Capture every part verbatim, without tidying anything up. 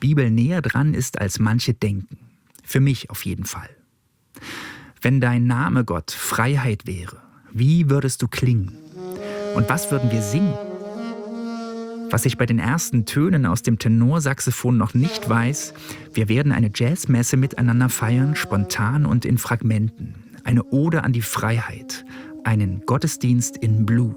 Bibel näher dran ist, als manche denken. Für mich auf jeden Fall. Wenn dein Name, Gott, Freiheit wäre, wie würdest du klingen? Und was würden wir singen? Was ich bei den ersten Tönen aus dem Tenorsaxophon noch nicht weiß, wir werden eine Jazzmesse miteinander feiern, spontan und in Fragmenten. Eine Ode an die Freiheit, einen Gottesdienst in Blue.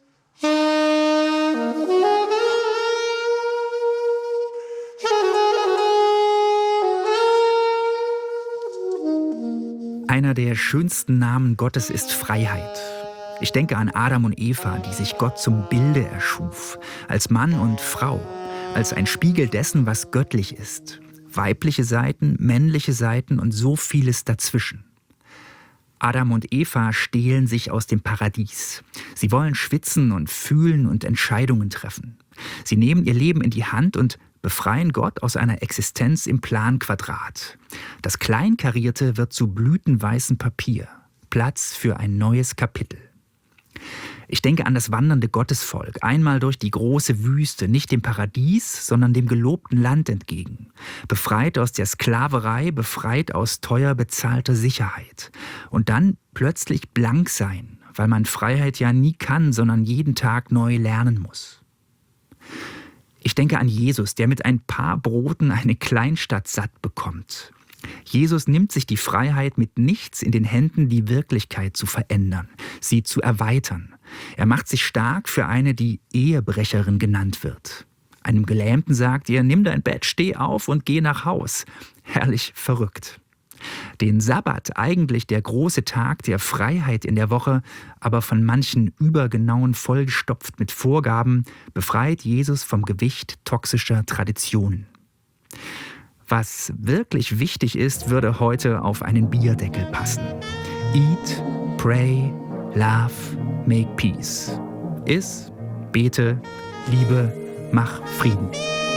Einer der schönsten Namen Gottes ist Freiheit. Ich denke an Adam und Eva, die sich Gott zum Bilde erschuf, als Mann und Frau, als ein Spiegel dessen, was göttlich ist. Weibliche Seiten, männliche Seiten und so vieles dazwischen. Adam und Eva stehlen sich aus dem Paradies. Sie wollen schwitzen und fühlen und Entscheidungen treffen. Sie nehmen ihr Leben in die Hand und befreien Gott aus einer Existenz im Planquadrat. Das Kleinkarierte wird zu blütenweißem Papier. Platz für ein neues Kapitel. Ich denke an das wandernde Gottesvolk, einmal durch die große Wüste, nicht dem Paradies, sondern dem gelobten Land entgegen. Befreit aus der Sklaverei, befreit aus teuer bezahlter Sicherheit. Und dann plötzlich blank sein, weil man Freiheit ja nie kann, sondern jeden Tag neu lernen muss. Ich denke an Jesus, der mit ein paar Broten eine Kleinstadt satt bekommt. Jesus nimmt sich die Freiheit, mit nichts in den Händen die Wirklichkeit zu verändern, sie zu erweitern. Er macht sich stark für eine, die Ehebrecherin genannt wird. Einem Gelähmten sagt er, nimm dein Bett, steh auf und geh nach Haus. Herrlich verrückt. Den Sabbat, eigentlich der große Tag der Freiheit in der Woche, aber von manchen übergenauen vollgestopft mit Vorgaben, befreit Jesus vom Gewicht toxischer Traditionen. Was wirklich wichtig ist, würde heute auf einen Bierdeckel passen. Eat, pray, love, make peace. Iss, bete, liebe, mach Frieden.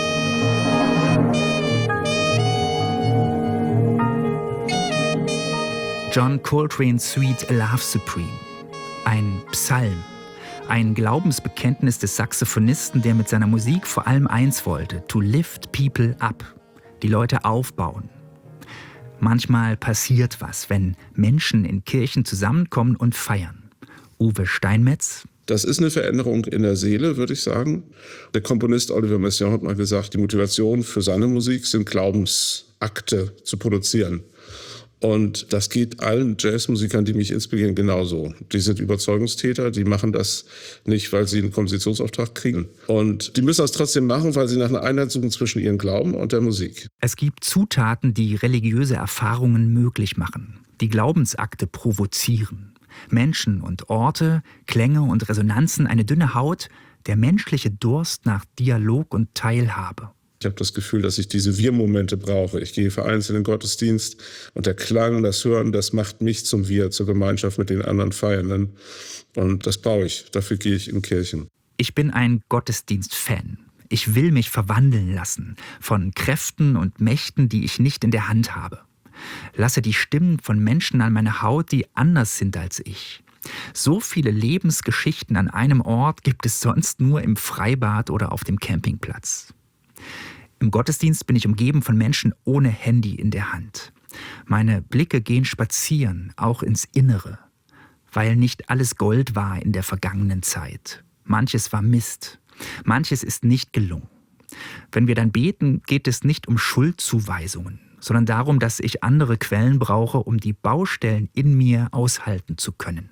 John Coltrane's Suite A Love Supreme. Ein Psalm. Ein Glaubensbekenntnis des Saxophonisten, der mit seiner Musik vor allem eins wollte: to lift people up. Die Leute aufbauen. Manchmal passiert was, wenn Menschen in Kirchen zusammenkommen und feiern. Uwe Steinmetz. Das ist eine Veränderung in der Seele, würde ich sagen. Der Komponist Oliver Messiaen hat mal gesagt, die Motivation für seine Musik sind Glaubensakte zu produzieren. Und das geht allen Jazzmusikern, die mich inspirieren, genauso. Die sind Überzeugungstäter, die machen das nicht, weil sie einen Kompositionsauftrag kriegen. Und die müssen das trotzdem machen, weil sie nach einer Einheit suchen zwischen ihrem Glauben und der Musik. Es gibt Zutaten, die religiöse Erfahrungen möglich machen, die Glaubensakte provozieren. Menschen und Orte, Klänge und Resonanzen, eine dünne Haut, der menschliche Durst nach Dialog und Teilhabe. Ich habe das Gefühl, dass ich diese Wir-Momente brauche. Ich gehe vereinzelt in den Gottesdienst und der Klang, das Hören, das macht mich zum Wir, zur Gemeinschaft mit den anderen Feiernden. Und das brauche ich. Dafür gehe ich in Kirchen. Ich bin ein Gottesdienst-Fan. Ich will mich verwandeln lassen von Kräften und Mächten, die ich nicht in der Hand habe. Lasse die Stimmen von Menschen an meine Haut, die anders sind als ich. So viele Lebensgeschichten an einem Ort gibt es sonst nur im Freibad oder auf dem Campingplatz. Im Gottesdienst bin ich umgeben von Menschen ohne Handy in der Hand. Meine Blicke gehen spazieren, auch ins Innere, weil nicht alles Gold war in der vergangenen Zeit. Manches war Mist, manches ist nicht gelungen. Wenn wir dann beten, geht es nicht um Schuldzuweisungen, sondern darum, dass ich andere Quellen brauche, um die Baustellen in mir aushalten zu können.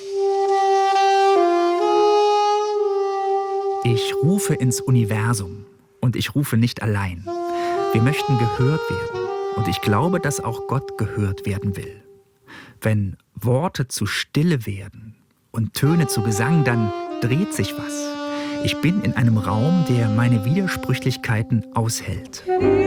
Ich rufe ins Universum. Und ich rufe nicht allein. Wir möchten gehört werden. Und ich glaube, dass auch Gott gehört werden will. Wenn Worte zu Stille werden und Töne zu Gesang, dann dreht sich was. Ich bin in einem Raum, der meine Widersprüchlichkeiten aushält.